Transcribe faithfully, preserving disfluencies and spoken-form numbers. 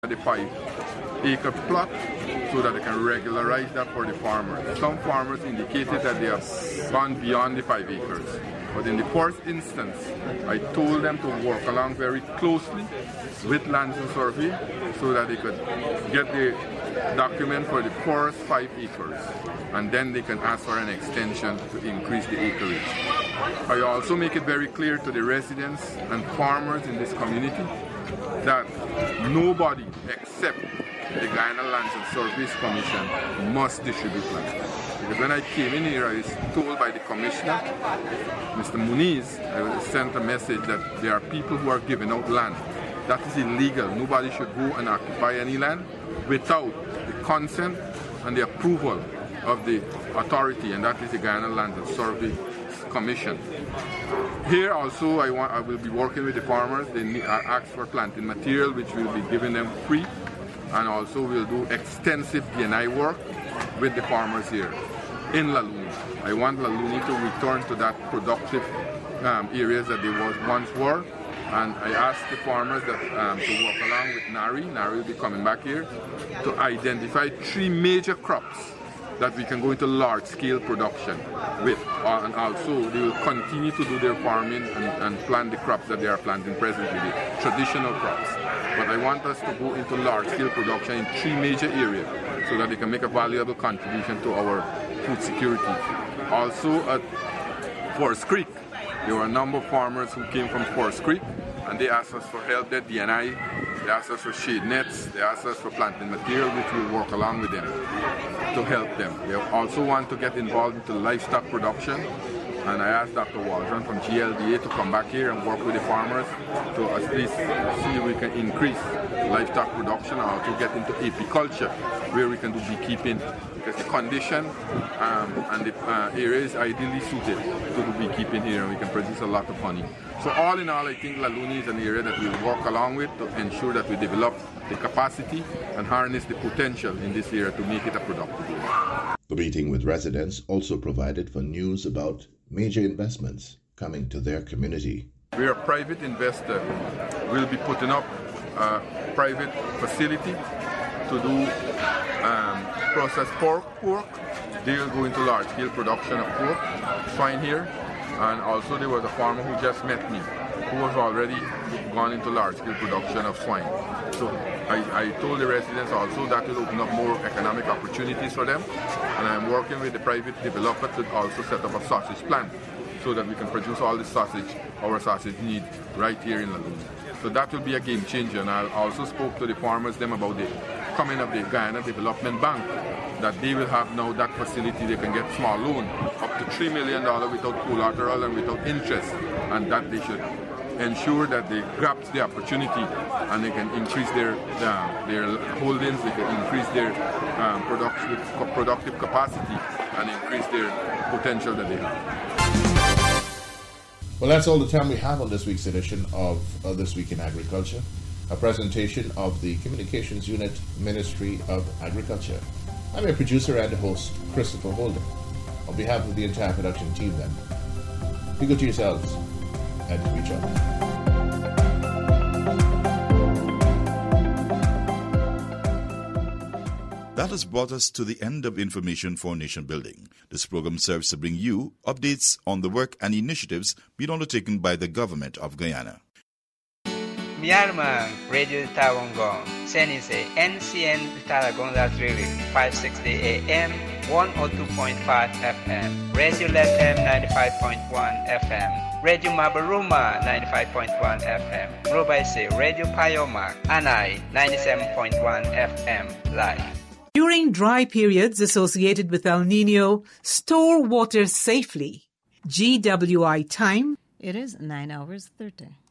the five acre plot so that they can regularize that for the farmers. Some farmers indicated that they have gone beyond the five acres. But in the first instance, I told them to work along very closely with Lands and Survey so that they could get the document for the first five acres. And then they can ask for an extension to increase the acreage. I also make it very clear to the residents and farmers in this community that nobody except the Guyana Lands and Surveys Commission must distribute land. Because when I came in here, I was told by the commissioner, Mister Muniz, I was sent a message that there are people who are giving out land. That is illegal. Nobody should go and occupy any land without the consent and the approval of the authority, and that is the Guyana Lands and Surveys Commission. Here also, I want I will be working with the farmers. They need, I ask for planting material, which we'll be giving them free, and also we'll do extensive D and I work with the farmers here in Laluni. I want Laluni to return to that productive um, areas that they was once were, and I asked the farmers that um, to work along with Nari. Nari will be coming back here to identify three major crops that we can go into large-scale production with. Uh, and also, they will continue to do their farming and, and plant the crops that they are planting presently, the traditional crops. But I want us to go into large-scale production in three major areas so that they can make a valuable contribution to our food security. Also, at Forest Creek, there were a number of farmers who came from Forest Creek, and they asked us for help, their D and I, they asked us for shade nets, they asked us for planting material, which we'll work along with them to help them. They also want to get involved into livestock production, and I asked Doctor Waldron from G L D A to come back here and work with the farmers to at least see if we can increase livestock production, or to get into apiculture, where we can do beekeeping, because the condition um, and the uh, area is ideally suited to do beekeeping here, and we can produce a lot of honey. So all in all, I think Laluni is an area that we'll work along with to ensure that we develop the capacity and harness the potential in this area to make it a productive area. The meeting with residents also provided for news about major investments coming to their community. We're a private investor. We'll be putting up a private facility to do um, processed pork. pork. They will go into large-scale production of pork, swine here. And also there was a farmer who just met me, who was already gone into large-scale production of swine. So I, I told the residents also that will open up more economic opportunities for them. And I'm working with the private developer to also set up a sausage plant so that we can produce all the sausage our sausage need right here in Laluni. So that will be a game changer. And I also spoke to the farmers them about the coming of the Guyana Development Bank, that they will have now that facility. They can get small loan up to three million dollars without collateral and without interest, and that they should ensure that they grasp the opportunity and they can increase their uh, their holdings, they can increase their um, productive, productive capacity and increase their potential that they have. Well, that's all the time we have on this week's edition of uh, This Week in Agriculture, a presentation of the Communications Unit, Ministry of Agriculture. I'm your producer and host, Christopher Holden. On behalf of the entire production team, then, be good to yourselves and to each other. That has brought us to the end of Information for Nation Building. This program serves to bring you updates on the work and initiatives being undertaken by the government of Guyana. Myanmar Radio Tawangong, Senise N C N Taragon Latrili, five sixty A M, one oh two point five F M, Radio Latam ninety-five point one F M, Radio Mabaruma ninety-five point one F M, Robaise Radio Payoma, Anai ninety-seven point one F M, live. During dry periods associated with El Nino, store water safely. G W I time. It is nine hours thirty.